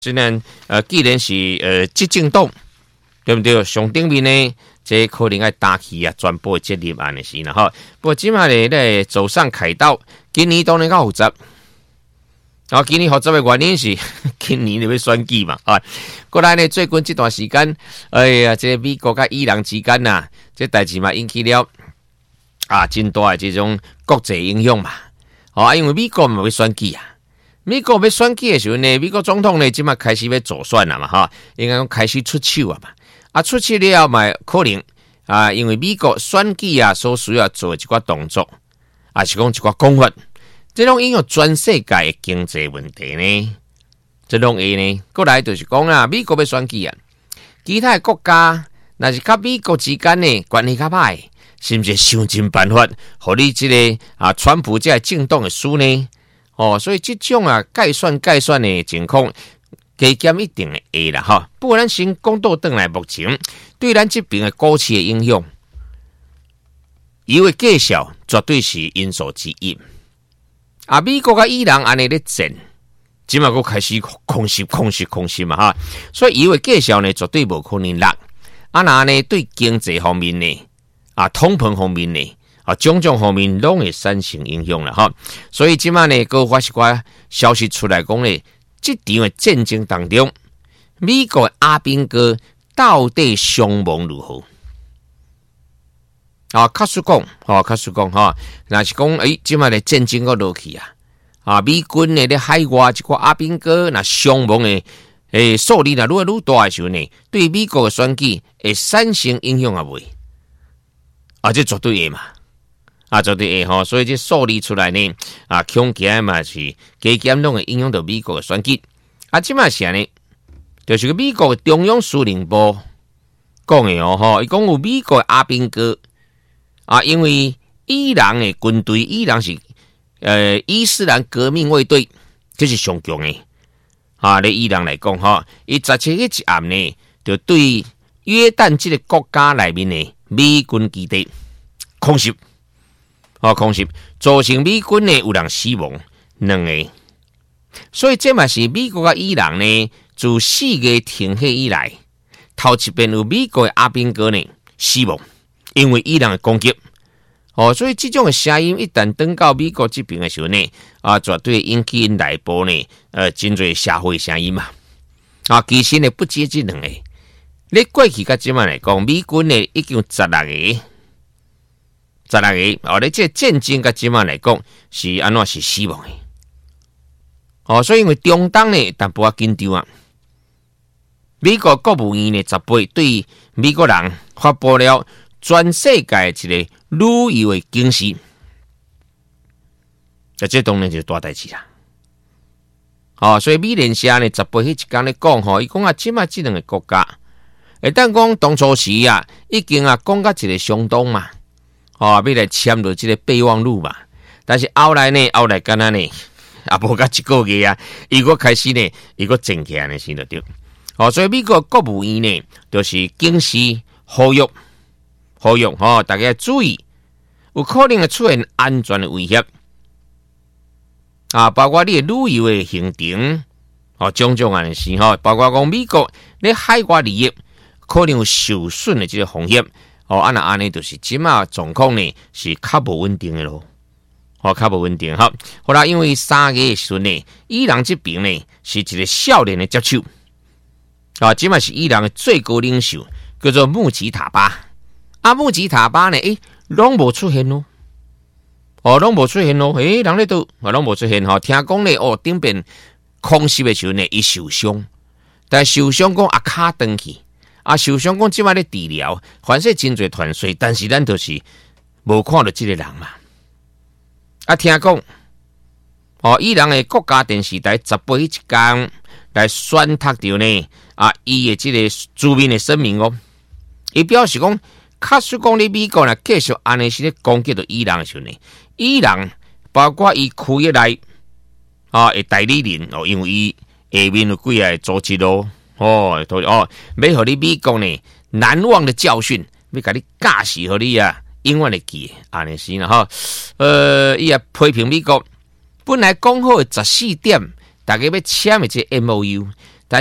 虽然既然是执政党，对不对？上顶面呢，这可能要打起啊，全部接立案的事啦哈。不过今嘛咧走上凯道，今年当然较复杂。啊，今年复杂的原因是今年你要选举嘛啊。过来呢，最近这段时间，哎呀，这美国甲伊朗之间呐，这代志嘛引起了真大的这种国际影响嘛。哦，因为美国嘛要选举啊。美国要选举的时候呢，美国总统呢，即马开始要做选啦嘛，哈，应该讲开始出手啊嘛，出手了嘛，可能因为美国选举所需要做一寡动作，是讲一寡讲法，这种影响全世界的经济问题呢，这种呢，过来就是讲美国要选举其他的国家那是甲美国之间呢关系较歹，是不是想尽办法，互你这个川普这政党的输呢？所以这种概算的情况，加减一定的会啦哈。不过咱先讲到转来，目前对咱这边的股市的影响，伊会介绍绝对是因素之一。美国甲伊朗安尼咧战，即马佫开始空袭嘛哈。所以伊会介绍呢，绝对无可能落。那呢对经济方面呢，通膨方面呢？种种方面拢会产生影响了哈，所以即马呢，各发一寡消息出来讲呢，这场的战争当中，美国的阿兵哥到底伤亡如何？卡实讲哈，那是讲即马的战争个落去美军呢咧海外一寡阿兵哥那伤亡的数字那愈来愈大的时候呢，对美国的选举会产生影响未？这绝对会嘛。绝对会所以这数字出来呢，恐惊嘛是加减拢会影响到美国的选举。即马是呢，就是个美国的中央司令部讲的伊讲有美国的阿兵哥因为伊朗的军队，伊朗是伊斯兰革命卫队，这是上强的咧伊朗来讲伊17日一暗呢，就对约旦这个国家内面的美军基地空袭。空袭造成美军呢有人死亡2个，所以这嘛是美国甲伊朗呢自4月停火以来，头一遍有美国的阿兵哥呢死亡，因为伊朗的攻击。所以这种的声音一旦登到美国这边的时候呢，绝对引起内部呢真多社会声音嘛。其实呢不止这2个，你过去甲这嘛来讲，美军呢已经16个。你这战争甲即马来讲是安怎是死亡的所以因为中东呢淡薄紧张美国国务院呢18对美国人发布了全世界一个旅游的警示，这当然就是大代志啦所以美联社呢18迄一天咧讲伊讲即马这2个国家但讲当初时已經講到一個相當嘛要來簽到這個備忘錄嘛，但是後來敢若呢無到1個月伊個開始呢伊個靜起來呢先就對所以美國國務院呢就是警示呼籲大家注意有可能會出現安全的威脅包括你的旅遊的行程種種的事包括講美國你海外利益可能有受損的這個風險安尼就是即馬狀況呢是較無穩定的咯較無穩定好啦，因為3月的時候呢，伊朗這邊呢是一個少年的接手即馬是伊朗的最高領袖叫做穆吉塔巴穆吉塔巴呢攏無出現咯攏無出現咯人咧都攏無出現聽講呢頂邊空襲的時候呢伊受傷，但受傷講卡斷去受傷講即擺咧治療，反正真侪團水，但是咱就是無看到這個人嘛。聽講伊朗的國家電視台18日一天來宣讀到呢伊的這個書面的聲明伊表示講，假使講你美國繼續安尼是咧攻擊到伊朗的時候呢，伊朗包括伊區域內的代理人因為伊下面有幾個組織咯。要互你美國呢難忘的教訓，要甲你教示互你永遠會記安尼是啦伊批評美國本來講好的14點，大家要簽的這 MOU，